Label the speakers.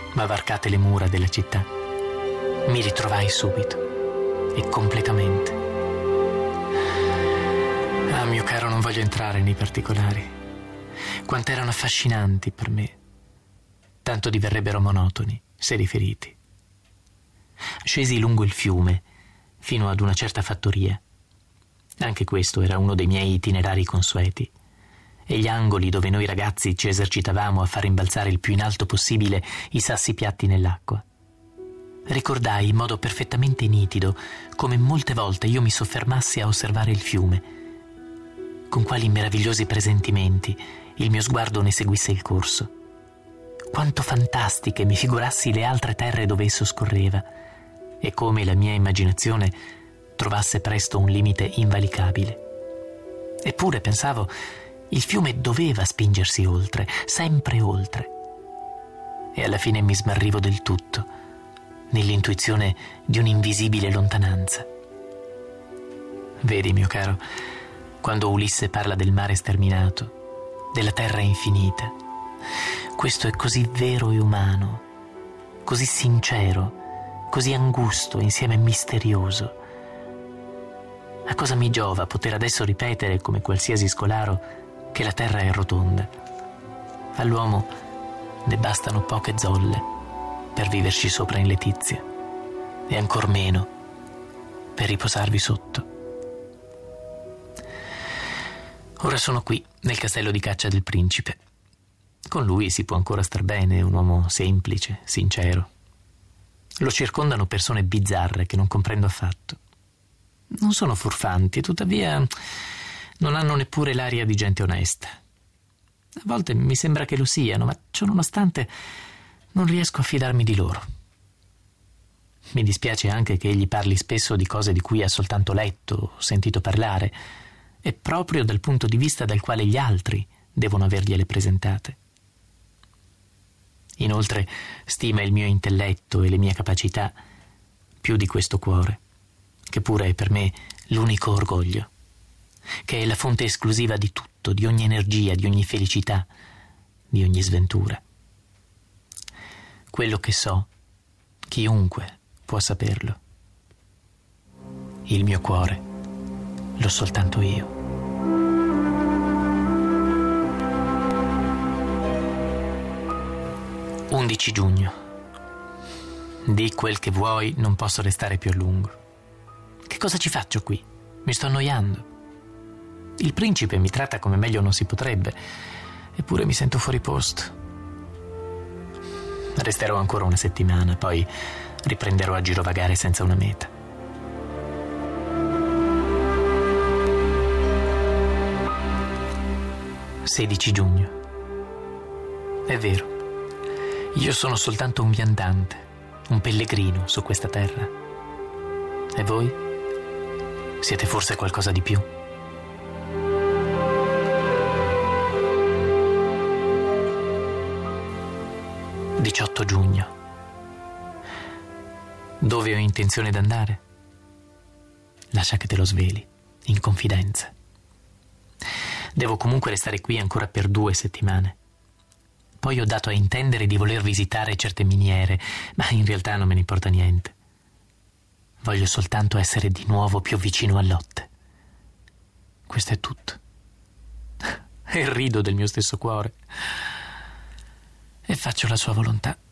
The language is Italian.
Speaker 1: ma varcate le mura della città, mi ritrovai subito e completamente. Ah, mio caro, non voglio entrare nei particolari. Quanto erano affascinanti per me, tanto diverrebbero monotoni se riferiti. Scesi lungo il fiume fino ad una certa fattoria. Anche questo era uno dei miei itinerari consueti. E gli angoli dove noi ragazzi ci esercitavamo a far rimbalzare il più in alto possibile i sassi piatti nell'acqua. Ricordai in modo perfettamente nitido come molte volte io mi soffermassi a osservare il fiume, con quali meravigliosi presentimenti il mio sguardo ne seguisse il corso. Quanto fantastiche mi figurassi le altre terre dove esso scorreva e come la mia immaginazione trovasse presto un limite invalicabile. Eppure, pensavo, il fiume doveva spingersi oltre, sempre oltre. E alla fine mi smarrivo del tutto nell'intuizione di un'invisibile lontananza. Vedi, mio caro, quando Ulisse parla del mare sterminato, della terra infinita, questo è così vero e umano, così sincero, così angusto, insieme misterioso. A cosa mi giova poter adesso ripetere, come qualsiasi scolaro, che la terra è rotonda? All'uomo ne bastano poche zolle per viverci sopra in letizia, e ancor meno per riposarvi sotto. Ora sono qui, nel castello di caccia del principe. Con lui si può ancora star bene, è un uomo semplice, sincero. Lo circondano persone bizzarre che non comprendo affatto. Non sono furfanti, tuttavia non hanno neppure l'aria di gente onesta. A volte mi sembra che lo siano, ma ciononostante non riesco a fidarmi di loro. Mi dispiace anche che egli parli spesso di cose di cui ha soltanto letto o sentito parlare, e proprio dal punto di vista dal quale gli altri devono avergliele presentate. Inoltre stima il mio intelletto e le mie capacità più di questo cuore, che pure è per me l'unico orgoglio, che è la fonte esclusiva di tutto, di ogni energia, di ogni felicità, di ogni sventura. Quello che so, chiunque può saperlo. Il mio cuore l'ho soltanto io. 11 giugno. Di quel che vuoi, non posso restare più a lungo. Che cosa ci faccio qui? Mi sto annoiando. Il principe mi tratta come meglio non si potrebbe, eppure mi sento fuori posto. Resterò ancora una settimana, poi riprenderò a girovagare senza una meta. – 16 giugno. È vero, io sono soltanto un viandante, un pellegrino su questa terra. E voi? Siete forse qualcosa di più? – 18 giugno. Dove ho intenzione d'andare? Lascia che te lo sveli, in confidenza. Devo comunque restare qui ancora per 2 settimane. Poi ho dato a intendere di voler visitare certe miniere, ma in realtà non me ne importa niente. Voglio soltanto essere di nuovo più vicino a Lotte. Questo è tutto. E rido del mio stesso cuore. E faccio la sua volontà.